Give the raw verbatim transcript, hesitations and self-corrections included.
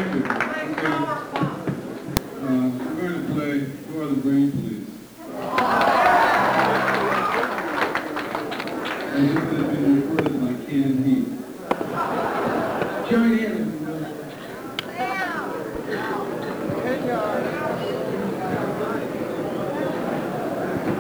Thank you. Okay. Uh, we're going to play Who Are the Brain Police? And this has been recorded by Ken Heath. Join in.